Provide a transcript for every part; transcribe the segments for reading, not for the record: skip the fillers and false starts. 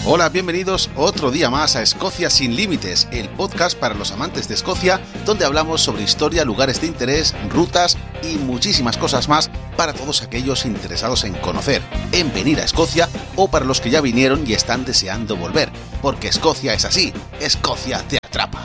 Hola, bienvenidos otro día más a Escocia sin Límites, el podcast para los amantes de Escocia, donde hablamos sobre historia, lugares de interés, rutas y muchísimas cosas más para todos aquellos interesados en conocer, en venir a Escocia o para los que ya vinieron y están deseando volver, porque Escocia es así, Escocia te atrapa.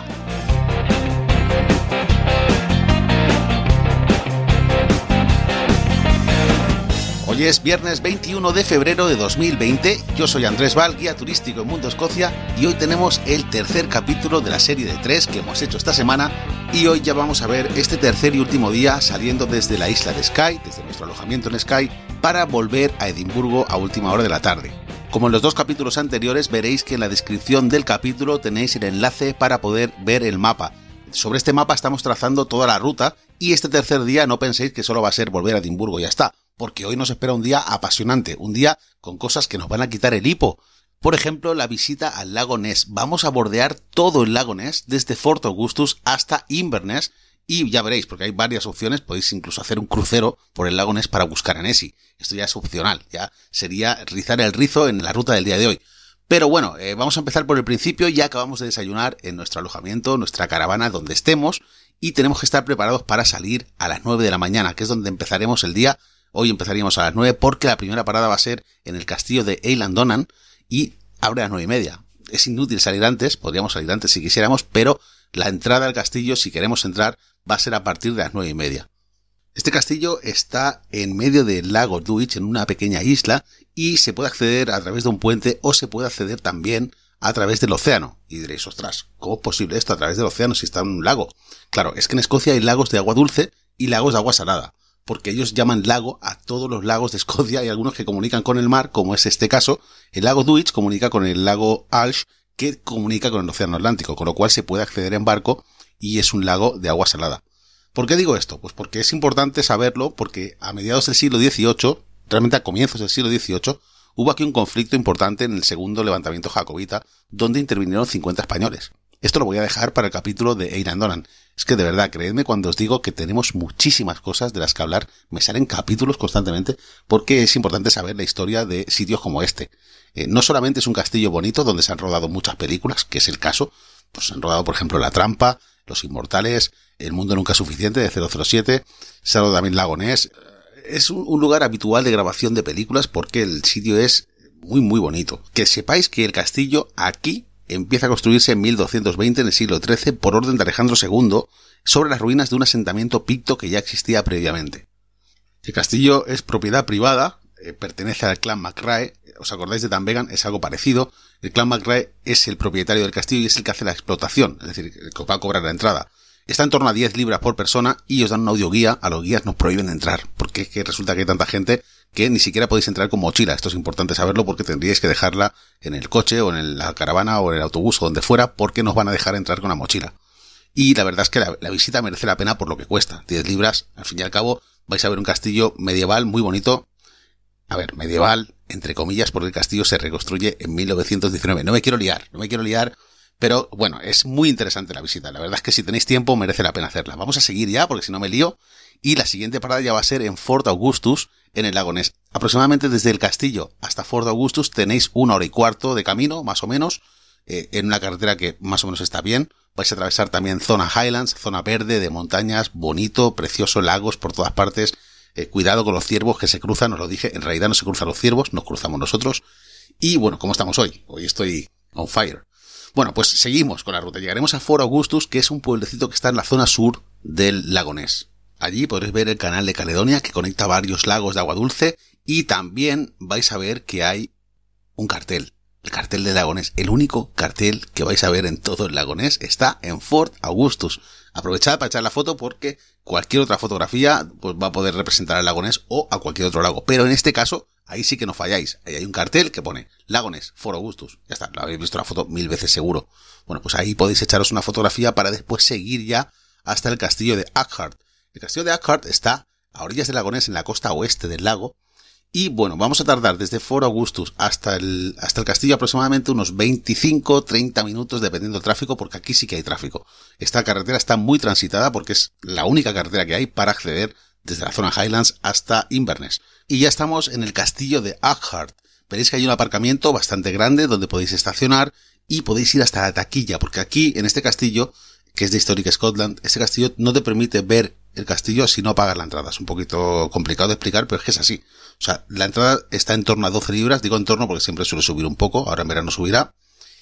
Hoy es viernes 21 de febrero de 2020, yo soy Andrés Val, guía turístico en Mundo Escocia, y hoy tenemos el tercer capítulo de la serie de 3 que hemos hecho esta semana, y hoy ya vamos a ver este tercer y último día saliendo desde la isla de Skye, desde nuestro alojamiento en Skye, para volver a Edimburgo a última hora de la tarde. Como en los dos capítulos anteriores, veréis que en la descripción del capítulo tenéis el enlace para poder ver el mapa. Sobre este mapa estamos trazando toda la ruta, y este tercer día no penséis que solo va a ser volver a Edimburgo y ya está, porque hoy nos espera un día apasionante, un día con cosas que nos van a quitar el hipo. Por ejemplo, la visita al lago Ness. Vamos a bordear todo el lago Ness, desde Fort Augustus hasta Inverness, y ya veréis, porque hay varias opciones, podéis incluso hacer un crucero por el lago Ness para buscar a Nessie. Esto ya es opcional, ya sería rizar el rizo en la ruta del día de hoy. Pero bueno, vamos a empezar por el principio. Ya acabamos de desayunar en nuestro alojamiento, nuestra caravana, donde estemos, y tenemos que estar preparados para salir a las 9 de la mañana, que es donde empezaremos el día. Hoy empezaríamos a las 9 porque la primera parada va a ser en el castillo de Eilean y abre a las 9:30. Es inútil salir antes, podríamos salir antes si quisiéramos, pero la entrada al castillo, si queremos entrar, va a ser a partir de las 9:30. Este castillo está en medio del lago Dúich, en una pequeña isla, y se puede acceder a través de un puente o se puede acceder también a través del océano. Y diréis, ostras, ¿cómo es posible esto a través del océano si está en un lago? Claro, es que en Escocia hay lagos de agua dulce y lagos de agua salada, porque ellos llaman lago a todos los lagos de Escocia. Hay algunos que comunican con el mar, como es este caso. El lago Dúich comunica con el lago Alsh, que comunica con el océano Atlántico, con lo cual se puede acceder en barco y es un lago de agua salada. ¿Por qué digo esto? Pues porque es importante saberlo, porque a mediados del siglo XVIII, realmente a comienzos del siglo XVIII, hubo aquí un conflicto importante en el segundo levantamiento jacobita, donde intervinieron 50 españoles. Esto lo voy a dejar para el capítulo de Eilean. Es que de verdad, creedme cuando os digo que tenemos muchísimas cosas de las que hablar, me salen capítulos constantemente, porque es importante saber la historia de sitios como este. No solamente es un castillo bonito donde se han rodado muchas películas, que es el caso, pues se han rodado por ejemplo La Trampa, Los Inmortales, El Mundo Nunca es Suficiente de 007, se ha rodado también Lago Ness. Es un lugar habitual de grabación de películas porque el sitio es muy muy bonito. Que sepáis que el castillo aquí empieza a construirse en 1220, en el siglo XIII, por orden de Alejandro II, sobre las ruinas de un asentamiento picto que ya existía previamente. El castillo es propiedad privada, pertenece al clan MacRae. ¿Os acordáis de Dunvegan? Es algo parecido. El clan MacRae es el propietario del castillo y es el que hace la explotación, es decir, el que va a cobrar la entrada. Está en torno a 10 libras por persona y os dan un audioguía. A los guías nos prohíben entrar, porque es que resulta que hay tanta gente que ni siquiera podéis entrar con mochila. Esto es importante saberlo porque tendríais que dejarla en el coche o en la caravana o en el autobús o donde fuera, porque nos van a dejar entrar con la mochila. Y la verdad es que la visita merece la pena por lo que cuesta. 10 libras, al fin y al cabo, vais a ver un castillo medieval muy bonito. A ver, medieval, entre comillas, porque el castillo se reconstruye en 1919. No me quiero liar, pero bueno, es muy interesante la visita. La verdad es que si tenéis tiempo merece la pena hacerla. Vamos a seguir ya, porque si no me lío. Y la siguiente parada ya va a ser en Fort Augustus, en el lago Ness. Aproximadamente desde el castillo hasta Fort Augustus tenéis 1 hora y cuarto de camino, más o menos, en una carretera que más o menos está bien. Vais a atravesar también zona Highlands, zona verde, de montañas, bonito, precioso, lagos por todas partes. Cuidado con los ciervos que se cruzan, os lo dije, en realidad no se cruzan los ciervos, nos cruzamos nosotros. Y bueno, ¿cómo estamos hoy? Hoy estoy on fire. Bueno, pues seguimos con la ruta. Llegaremos a Fort Augustus, que es un pueblecito que está en la zona sur del lago Ness. Allí podréis ver el canal de Caledonia, que conecta varios lagos de agua dulce, y también vais a ver que hay un cartel. El cartel del lago Ness. El único cartel que vais a ver en todo el lago Ness está en Fort Augustus. Aprovechad para echar la foto porque cualquier otra fotografía pues va a poder representar al lago Ness o a cualquier otro lago. Pero en este caso, ahí sí que no falláis. Ahí hay un cartel que pone lago Ness, Fort Augustus. Ya está, lo habéis visto la foto 1000 veces seguro. Bueno, pues ahí podéis echaros una fotografía para después seguir ya hasta el castillo de Ackhart. El castillo de Ackhart está a orillas del lago Ness, en la costa oeste del lago. Y bueno, vamos a tardar desde Fort Augustus hasta el castillo aproximadamente unos 25-30 minutos dependiendo del tráfico, porque aquí sí que hay tráfico. Esta carretera está muy transitada porque es la única carretera que hay para acceder desde la zona Highlands hasta Inverness. Y ya estamos en el castillo de Ackhart. veréis que hay un aparcamiento bastante grande donde podéis estacionar y podéis ir hasta la taquilla, porque aquí en este castillo, que es de Historic Scotland, este castillo no te permite ver el castillo si no pagas la entrada. Es un poquito complicado de explicar, pero es que es así. O sea, la entrada está en torno a 12 libras, digo en torno porque siempre suele subir un poco, ahora en verano subirá.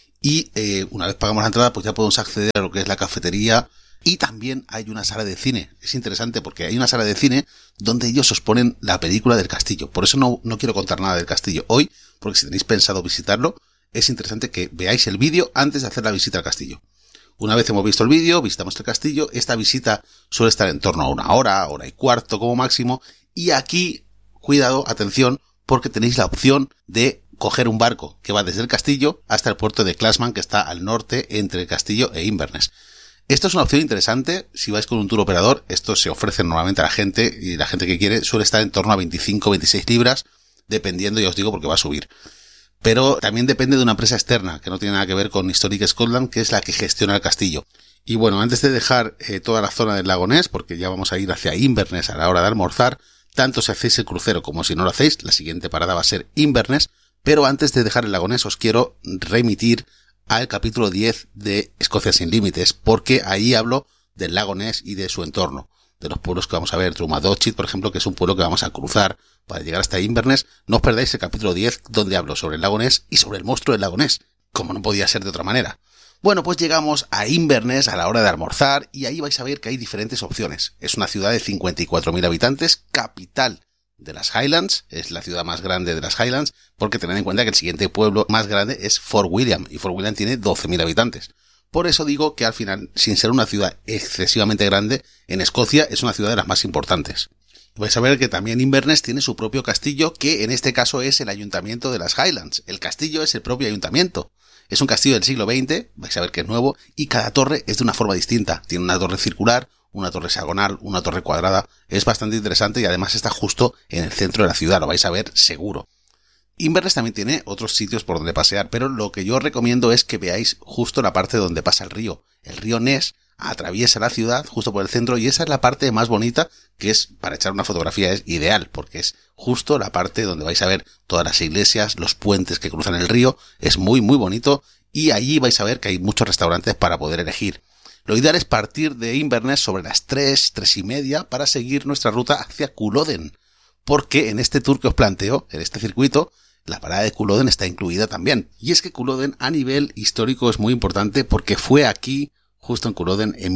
Y una vez pagamos la entrada, pues ya podemos acceder a lo que es la cafetería. Y también hay una sala de cine. Es interesante porque hay una sala de cine donde ellos os ponen la película del castillo. Por eso no quiero contar nada del castillo hoy, porque si tenéis pensado visitarlo, es interesante que veáis el vídeo antes de hacer la visita al castillo. Una vez hemos visto el vídeo, visitamos el castillo, esta visita suele estar en torno a una hora y cuarto como máximo. Y aquí, cuidado, atención, porque tenéis la opción de coger un barco que va desde el castillo hasta el puerto de Classman, que está al norte entre el castillo e Inverness. Esto es una opción interesante. Si vais con un tour operador, esto se ofrece normalmente a la gente, y la gente que quiere suele estar en torno a 25-26 libras, dependiendo, ya os digo, porque va a subir. Pero también depende de una empresa externa, que no tiene nada que ver con Historic Scotland, que es la que gestiona el castillo. Y bueno, antes de dejar toda la zona del lago Ness, porque ya vamos a ir hacia Inverness a la hora de almorzar, tanto si hacéis el crucero como si no lo hacéis, la siguiente parada va a ser Inverness, pero antes de dejar el lago Ness os quiero remitir al capítulo 10 de Escocia sin límites, porque ahí hablo del lago Ness y de su entorno, de los pueblos que vamos a ver, Drummadotchit, por ejemplo, que es un pueblo que vamos a cruzar para llegar hasta Inverness. No os perdáis el capítulo 10, donde hablo sobre el lago Ness y sobre el monstruo del lago Ness, como no podía ser de otra manera. Bueno, pues llegamos a Inverness a la hora de almorzar, y ahí vais a ver que hay diferentes opciones. Es una ciudad de 54.000 habitantes, capital de las Highlands, es la ciudad más grande de las Highlands, porque tened en cuenta que el siguiente pueblo más grande es Fort William, y Fort William tiene 12.000 habitantes. Por eso digo que al final, sin ser una ciudad excesivamente grande, en Escocia es una ciudad de las más importantes. Vais a ver que también Inverness tiene su propio castillo, que en este caso es el ayuntamiento de las Highlands. El castillo es el propio ayuntamiento. Es un castillo del siglo XX, vais a ver que es nuevo, y cada torre es de una forma distinta. Tiene una torre circular, una torre hexagonal, una torre cuadrada. Es bastante interesante y además está justo en el centro de la ciudad, lo vais a ver seguro. Inverness también tiene otros sitios por donde pasear, pero lo que yo os recomiendo es que veáis justo la parte donde pasa el río. El río Ness atraviesa la ciudad justo por el centro, y esa es la parte más bonita, que es para echar una fotografía es ideal, porque es justo la parte donde vais a ver todas las iglesias, los puentes que cruzan el río. Es muy muy bonito, y allí vais a ver que hay muchos restaurantes para poder elegir. Lo ideal es partir de Inverness sobre las 3:30 para seguir nuestra ruta hacia Culloden, porque en este tour que os planteo, en este circuito, la parada de Culloden está incluida también. Y es que Culloden a nivel histórico es muy importante, porque fue aquí, justo en Culloden, en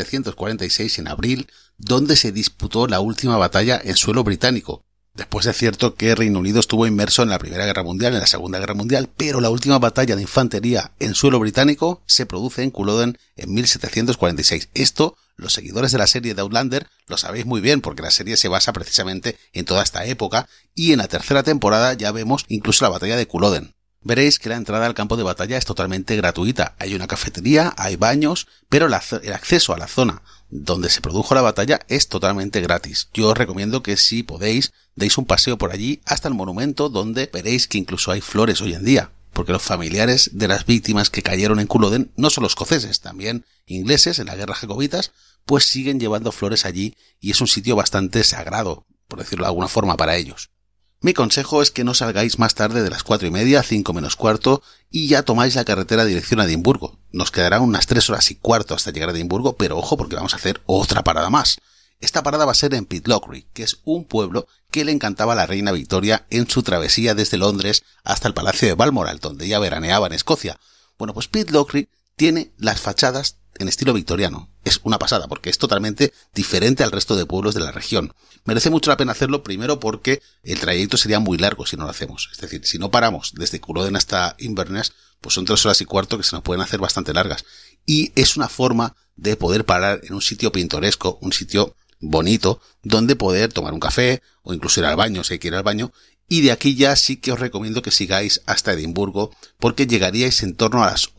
1746, en abril, donde se disputó la última batalla en suelo británico. Después es cierto que Reino Unido estuvo inmerso en la Primera Guerra Mundial, en la Segunda Guerra Mundial, pero la última batalla de infantería en suelo británico se produce en Culloden en 1746. Esto, los seguidores de la serie de Outlander lo sabéis muy bien, porque la serie se basa precisamente en toda esta época, y en la tercera temporada ya vemos incluso la batalla de Culloden. Veréis que la entrada al campo de batalla es totalmente gratuita. Hay una cafetería, hay baños, pero el acceso a la zona donde se produjo la batalla es totalmente gratis. Yo os recomiendo que, si podéis, deis un paseo por allí hasta el monumento, donde veréis que incluso hay flores hoy en día, porque los familiares de las víctimas que cayeron en Culloden, no solo escoceses, también ingleses en la guerra jacobitas, pues siguen llevando flores allí, y es un sitio bastante sagrado, por decirlo de alguna forma, para ellos. Mi consejo es que no salgáis más tarde de las 4:30, 5 menos cuarto, y ya tomáis la carretera dirección a Edimburgo. Nos quedarán unas 3 horas y cuarto hasta llegar a Edimburgo, pero ojo, porque vamos a hacer otra parada más. Esta parada va a ser en Pitlochry, que es un pueblo que le encantaba a la reina Victoria en su travesía desde Londres hasta el Palacio de Balmoral, donde ella veraneaba en Escocia. Bueno, pues Pitlochry tiene las fachadas en estilo victoriano. Es una pasada, porque es totalmente diferente al resto de pueblos de la región. Merece mucho la pena hacerlo, primero porque el trayecto sería muy largo si no lo hacemos. Es decir, si no paramos desde Culloden hasta Inverness, pues son 3 horas y cuarto que se nos pueden hacer bastante largas. Y es una forma de poder parar en un sitio pintoresco, un sitio bonito, donde poder tomar un café, o incluso ir al baño si hay que ir al baño. Y de aquí ya sí que os recomiendo que sigáis hasta Edimburgo, porque llegaríais en torno a las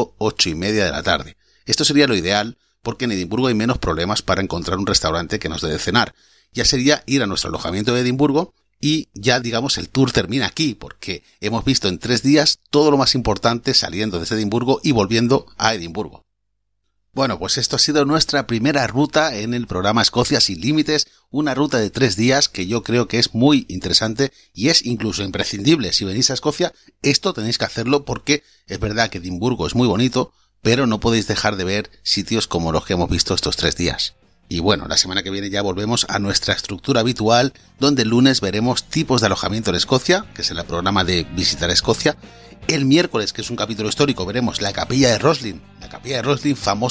8:30 de la tarde. Esto sería lo ideal, porque en Edimburgo hay menos problemas para encontrar un restaurante que nos dé de cenar. Ya sería ir a nuestro alojamiento de Edimburgo, y ya, digamos, el tour termina aquí, porque hemos visto en 3 días todo lo más importante saliendo desde Edimburgo y volviendo a Edimburgo. Bueno, pues esto ha sido nuestra primera ruta en el programa Escocia sin Límites, una ruta de 3 días que yo creo que es muy interesante y es incluso imprescindible. Si venís a Escocia, esto tenéis que hacerlo porque es verdad que Edimburgo es muy bonito, pero no podéis dejar de ver sitios como los que hemos visto estos 3 días. Y bueno, la semana que viene ya volvemos a nuestra estructura habitual, donde el lunes veremos tipos de alojamiento en Escocia, que es el programa de Visitar Escocia. El miércoles, que es un capítulo histórico, veremos la capilla de Roslin famosa